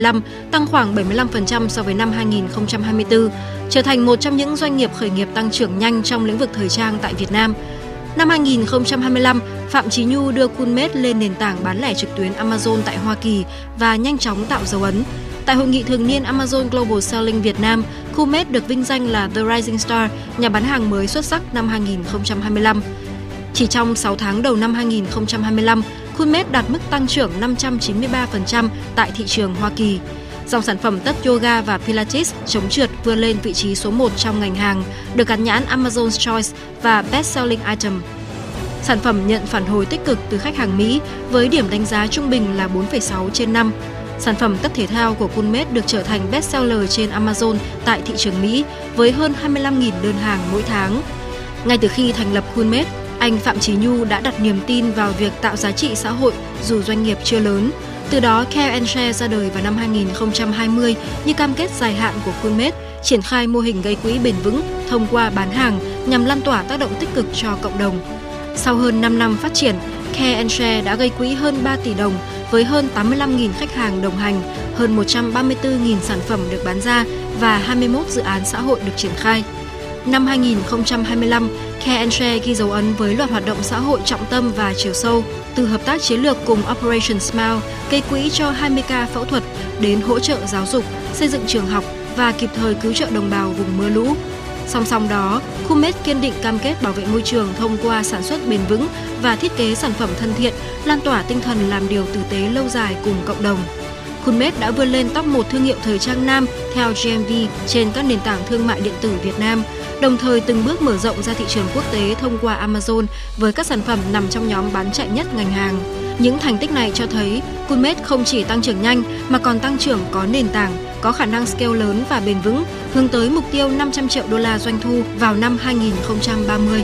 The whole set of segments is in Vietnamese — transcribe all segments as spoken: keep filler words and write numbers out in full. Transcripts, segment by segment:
lăm, tăng khoảng bảy mươi lăm phần trăm so với năm hai nghìn không trăm hai mươi tư, trở thành một trong những doanh nghiệp khởi nghiệp tăng trưởng nhanh trong lĩnh vực thời trang tại Việt Nam. Năm hai nghìn không trăm hai mươi lăm, Phạm Chí Nhu đưa Coolmate lên nền tảng bán lẻ trực tuyến Amazon tại Hoa Kỳ và nhanh chóng tạo dấu ấn. Tại hội nghị thường niên Amazon Global Selling Việt Nam, Coolmate được vinh danh là The Rising Star, nhà bán hàng mới xuất sắc năm hai nghìn không trăm hai mươi lăm. Chỉ trong sáu tháng đầu năm hai nghìn không trăm hai mươi lăm, Coolmate đạt mức tăng trưởng năm trăm chín mươi ba phần trăm tại thị trường Hoa Kỳ. Dòng sản phẩm tất yoga và Pilates chống trượt vươn lên vị trí số một trong ngành hàng, được gắn nhãn Amazon's Choice và Best Selling Item. Sản phẩm nhận phản hồi tích cực từ khách hàng Mỹ với điểm đánh giá trung bình là bốn phẩy sáu trên năm. Sản phẩm tất thể thao của Coolmate được trở thành best seller trên Amazon tại thị trường Mỹ với hơn hai mươi lăm nghìn đơn hàng mỗi tháng. Ngay từ khi thành lập Coolmate, anh Phạm Chí Nhu đã đặt niềm tin vào việc tạo giá trị xã hội dù doanh nghiệp chưa lớn. Từ đó, Care and Share ra đời vào năm hai nghìn không trăm hai mươi như cam kết dài hạn của Coolmate, triển khai mô hình gây quỹ bền vững thông qua bán hàng nhằm lan tỏa tác động tích cực cho cộng đồng. Sau hơn năm năm phát triển, Care and Share đã gây quỹ hơn ba tỷ đồng với hơn tám mươi lăm nghìn khách hàng đồng hành, hơn một trăm ba mươi tư nghìn sản phẩm được bán ra và hai mươi mốt dự án xã hội được triển khai. Năm hai nghìn không trăm hai mươi lăm, Care and Share ghi dấu ấn với loạt hoạt động xã hội trọng tâm và chiều sâu, từ hợp tác chiến lược cùng Operation Smile, gây quỹ cho hai mươi ca phẫu thuật, đến hỗ trợ giáo dục, xây dựng trường học và kịp thời cứu trợ đồng bào vùng mưa lũ. Song song đó, Coolmate kiên định cam kết bảo vệ môi trường thông qua sản xuất bền vững và thiết kế sản phẩm thân thiện, lan tỏa tinh thần làm điều tử tế lâu dài cùng cộng đồng. Coolmate đã vươn lên top một thương hiệu thời trang nam theo giê em vê trên các nền tảng thương mại điện tử Việt Nam, đồng thời từng bước mở rộng ra thị trường quốc tế thông qua Amazon với các sản phẩm nằm trong nhóm bán chạy nhất ngành hàng. Những thành tích này cho thấy Coolmate không chỉ tăng trưởng nhanh mà còn tăng trưởng có nền tảng, có khả năng scale lớn và bền vững, hướng tới mục tiêu năm trăm triệu đô la doanh thu vào năm hai nghìn không trăm ba mươi.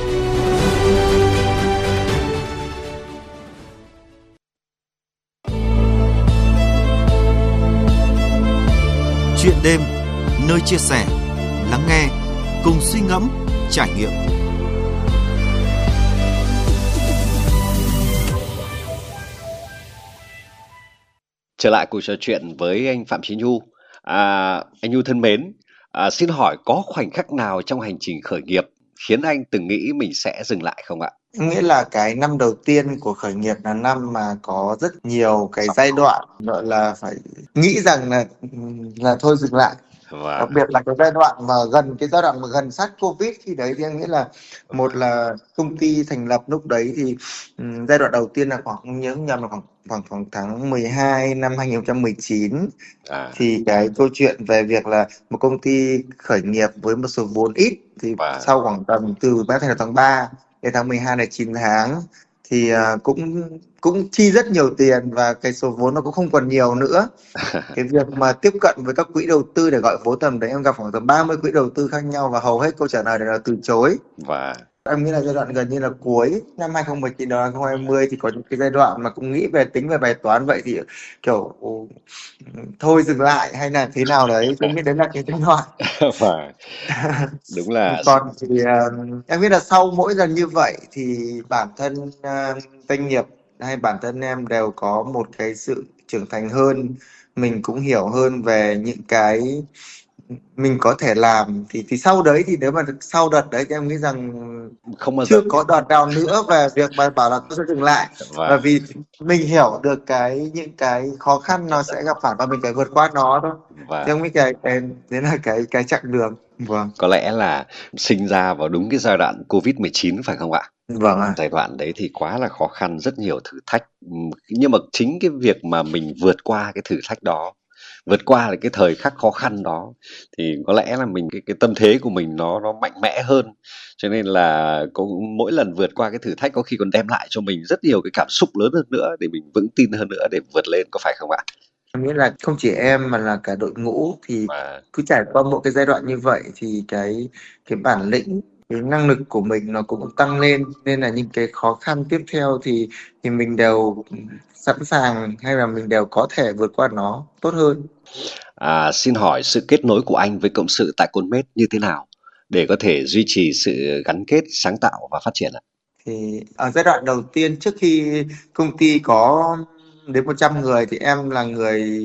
Chuyện đêm, nơi chia sẻ, lắng nghe, cùng suy ngẫm, trải nghiệm. Trở lại cuộc trò chuyện với anh Phạm Chí Nhu. À, anh Nhu thân mến, à, xin hỏi có khoảnh khắc nào trong hành trình khởi nghiệp khiến anh từng nghĩ mình sẽ dừng lại không ạ? Nghĩa là cái năm đầu tiên của khởi nghiệp là năm mà có rất nhiều cái giai đoạn gọi là phải nghĩ rằng là là thôi dừng lại. Và... đặc biệt là cái giai đoạn mà gần cái giai đoạn mà gần sát Covid khi đấy thì em nghĩ là một là công ty thành lập lúc đấy thì um, giai đoạn đầu tiên là khoảng không nhớ không nhầm là khoảng khoảng khoảng tháng mười hai năm hai nghìn không trăm mười chín à. Thì cái câu chuyện về việc là một công ty khởi nghiệp với một số vốn ít thì và... sau khoảng tầm từ bắt thành lập tháng ba đến tháng mười hai là chín tháng thì uh, cũng cũng chi rất nhiều tiền và cái số vốn nó cũng không còn nhiều nữa. Cái việc mà tiếp cận với các quỹ đầu tư để gọi vốn tầm đấy em gặp khoảng tầm ba mươi quỹ đầu tư khác nhau và hầu hết câu trả lời đều là từ chối. Và em nghĩ là giai đoạn gần như là cuối năm hai nghìn không trăm mười chín đến hai nghìn không trăm hai mươi thì có những cái giai đoạn mà cũng nghĩ về tính về bài toán vậy thì kiểu thôi dừng lại hay là thế nào đấy, tôi nghĩ đấy là cái giai đoạn. Và đúng là còn thì uh, em biết là sau mỗi lần như vậy thì bản thân uh, doanh nghiệp hay bản thân em đều có một cái sự trưởng thành hơn, mình cũng hiểu hơn về những cái mình có thể làm thì thì sau đấy thì nếu mà sau đợt đấy thì em nghĩ rằng không bao chưa giờ... có đợt nào nữa về việc mà bảo là tôi sẽ dừng lại. Và... bởi vì mình hiểu được cái những cái khó khăn nó sẽ gặp phải và mình phải vượt qua nó thôi. Và... thì em nghĩ cái cái đấy là cái cái chặng đường. Vâng. Có lẽ là sinh ra vào đúng cái giai đoạn Covid mười chín phải không ạ? Vâng ạ. Giai đoạn đấy thì quá là khó khăn, rất nhiều thử thách. Nhưng mà chính cái việc mà mình vượt qua cái thử thách đó, vượt qua cái thời khắc khó khăn đó thì có lẽ là mình cái, cái tâm thế của mình nó nó mạnh mẽ hơn. Cho nên là có, mỗi lần vượt qua cái thử thách có khi còn đem lại cho mình rất nhiều cái cảm xúc lớn hơn nữa để mình vững tin hơn nữa để vượt lên, có phải không ạ? Em nghĩ là không chỉ em mà là cả đội ngũ thì à. cứ trải qua một cái giai đoạn như vậy thì cái cái bản lĩnh, cái năng lực của mình nó cũng tăng lên, nên là những cái khó khăn tiếp theo thì thì mình đều sẵn sàng hay là mình đều có thể vượt qua nó tốt hơn. À, xin hỏi sự kết nối của anh với cộng sự tại Coolmate như thế nào để có thể duy trì sự gắn kết, sáng tạo và phát triển ạ? Thì ở giai đoạn đầu tiên trước khi công ty có đến một trăm người thì em là người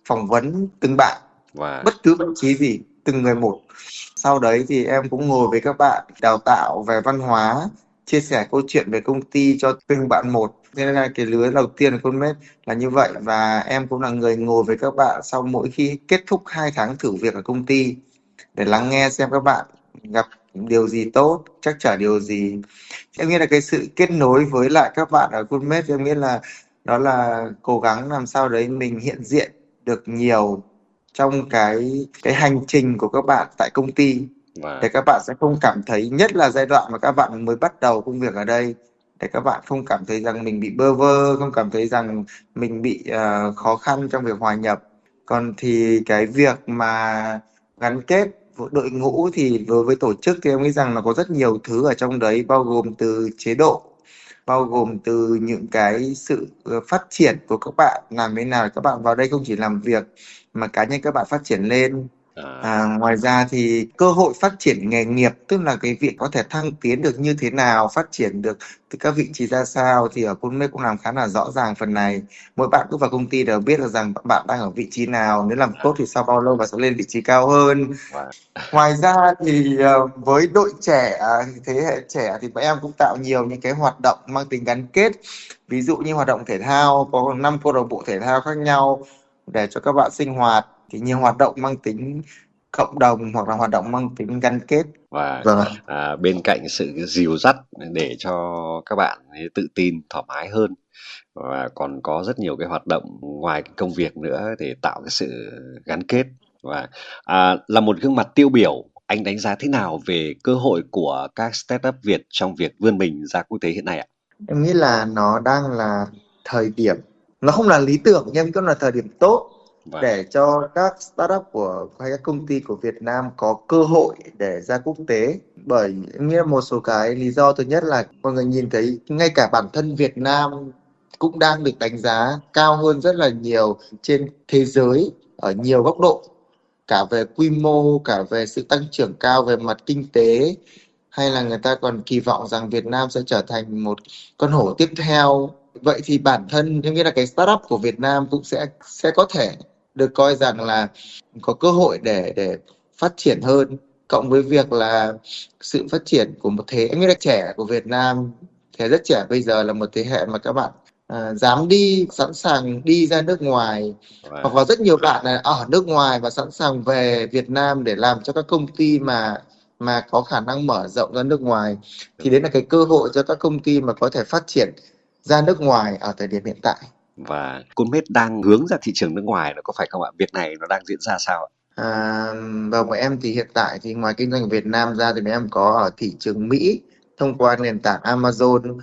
phỏng vấn từng bạn, Và bất cứ vị trí gì, từng người một. Sau đấy thì em cũng ngồi với các bạn đào tạo về văn hóa, chia sẻ câu chuyện về công ty cho từng bạn một. Thế nên là cái lứa đầu tiên của Coolmate là như vậy, và em cũng là người ngồi với các bạn sau mỗi khi kết thúc hai tháng thử việc ở công ty để lắng nghe xem các bạn gặp điều gì tốt, trắc trở điều gì. Em nghĩ là cái sự kết nối với lại các bạn ở Coolmate, em nghĩ là đó là cố gắng làm sao đấy mình hiện diện được nhiều trong cái cái hành trình của các bạn tại công ty, và để các bạn sẽ không cảm thấy, nhất là giai đoạn mà các bạn mới bắt đầu công việc ở đây, để các bạn không cảm thấy rằng mình bị bơ vơ, không cảm thấy rằng mình bị uh, khó khăn trong việc hòa nhập. Còn thì cái việc mà gắn kết với đội ngũ thì đối với tổ chức thì em nghĩ rằng nó có rất nhiều thứ ở trong đấy, bao gồm từ chế độ, bao gồm từ những cái sự ờ, phát triển của các bạn, làm thế nào để các bạn vào đây không chỉ làm việc mà cá nhân các bạn phát triển lên. à, À, ngoài ra thì cơ hội phát triển nghề nghiệp, tức là cái việc có thể thăng tiến được như thế nào, phát triển được từ các vị trí ra sao, thì ở Coolmate cũng làm khá là rõ ràng phần này. Mỗi bạn cứ vào công ty đều biết được rằng bạn đang ở vị trí nào, nếu làm tốt thì sau bao lâu bạn sẽ lên vị trí cao hơn. và Ngoài ra thì ờ, với đội trẻ, thế hệ trẻ thì bọn em cũng tạo nhiều những cái hoạt động mang tính gắn kết. Ví dụ như hoạt động thể thao, có năm câu lạc bộ thể thao khác nhau để cho các bạn sinh hoạt. Thì nhiều hoạt động mang tính cộng đồng hoặc là hoạt động mang tính gắn kết. và Vâng ạ. à, bên cạnh sự dìu dắt để cho các bạn ấy tự tin thoải mái hơn, và còn có rất nhiều cái hoạt động ngoài cái công việc nữa để tạo cái sự gắn kết. Và à, là một gương mặt tiêu biểu, anh đánh giá thế nào về cơ hội của các startup Việt trong việc vươn mình ra quốc tế hiện nay ạ? Em nghĩ là nó đang là thời điểm, nó không là lý tưởng nhưng cũng là thời điểm tốt Và để cho các startup của hay các công ty của Việt Nam có cơ hội để ra quốc tế. Bởi em nghĩ là một số cái lý do, thứ nhất là mọi người nhìn thấy ngay cả bản thân Việt Nam cũng đang được đánh giá cao hơn rất là nhiều trên thế giới ở nhiều góc độ, cả về quy mô, cả về sự tăng trưởng cao về mặt kinh tế, hay là người ta còn kỳ vọng rằng Việt Nam sẽ trở thành một con hổ tiếp theo. Vậy thì bản thân em nghĩ là cái startup của Việt Nam cũng sẽ sẽ có thể được coi rằng là có cơ hội để để phát triển hơn, cộng với việc là sự phát triển của một thế em nghĩ là trẻ của Việt Nam, thế rất trẻ bây giờ là một thế hệ mà các bạn à, dám đi, sẵn sàng đi ra nước ngoài, và hoặc là rất nhiều bạn là ở nước ngoài và sẵn sàng về Việt Nam để làm cho các công ty mà mà có khả năng mở rộng ra nước ngoài. Thì đấy là cái cơ hội cho các công ty mà có thể phát triển ra nước ngoài ở thời điểm hiện tại. và Coolmate đang hướng ra thị trường nước ngoài, nó có phải không ạ? Việc này nó đang diễn ra sao ạ? À, và bọn em thì hiện tại thì ngoài kinh doanh ở Việt Nam ra thì bọn em có ở thị trường Mỹ thông qua nền tảng Amazon.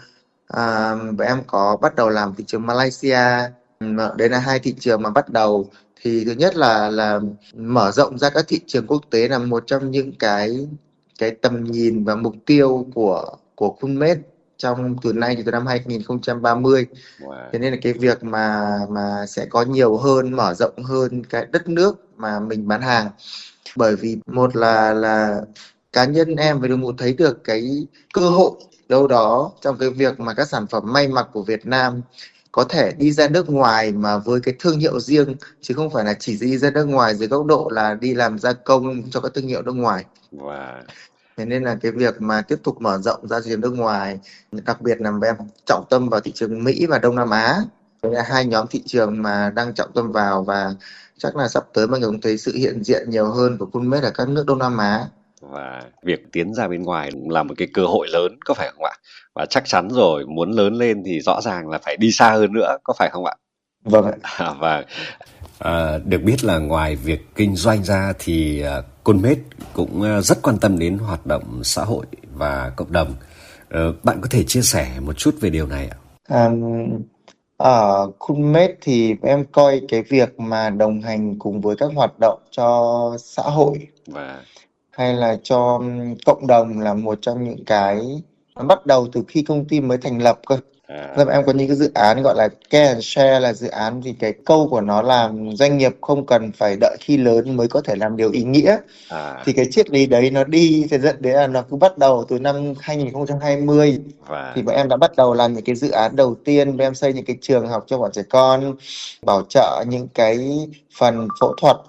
À, bọn em có bắt đầu làm thị trường Malaysia. Mà đấy là hai thị trường mà bắt đầu. Thì thứ nhất là là mở rộng ra các thị trường quốc tế là một trong những cái cái tầm nhìn và mục tiêu của của Coolmate trong từ nay cho tới năm hai nghìn không trăm ba mươi. Và Thế nên là cái việc mà mà sẽ có nhiều hơn, mở rộng hơn cái đất nước mà mình bán hàng. Bởi vì một là là cá nhân em với đội ngũ thấy được cái cơ hội đâu đó trong cái việc mà các sản phẩm may mặc của Việt Nam có thể đi ra nước ngoài mà với cái thương hiệu riêng, chứ không phải là chỉ đi ra nước ngoài dưới góc độ là đi làm gia công cho các thương hiệu nước ngoài. và Thế nên là cái việc mà tiếp tục mở rộng ra thị trường nước ngoài, đặc biệt là em trọng tâm vào thị trường Mỹ và Đông Nam Á. Đấy là hai nhóm thị trường mà đang trọng tâm vào, và chắc là sắp tới mọi người cũng thấy sự hiện diện nhiều hơn của Coolmate ở các nước Đông Nam Á. và việc tiến ra bên ngoài là một cái cơ hội lớn, có phải không ạ? Và chắc chắn rồi, muốn lớn lên thì rõ ràng là phải đi xa hơn nữa, có phải không ạ? Vâng ạ. À, và à, được biết là ngoài việc kinh doanh ra thì uh, Coolmate cũng uh, rất quan tâm đến hoạt động xã hội và cộng đồng. Uh, bạn có thể chia sẻ một chút về điều này ạ? À, ở Coolmate thì em coi cái việc mà đồng hành cùng với các hoạt động cho xã hội Và hay là cho cộng đồng là một trong những cái nó bắt đầu từ khi công ty mới thành lập cơ. À, Rồi em có những cái dự án gọi là care and share, là dự án thì cái câu của nó là doanh nghiệp không cần phải đợi khi lớn mới có thể làm điều ý nghĩa. à, Thì cái triết lý đấy nó đi thì dẫn đến là nó cứ bắt đầu từ năm hai nghìn không trăm hai mươi và thì bọn em đã bắt đầu làm những cái dự án đầu tiên. Bọn em xây những cái trường học cho bọn trẻ con, bảo trợ những cái phần phẫu thuật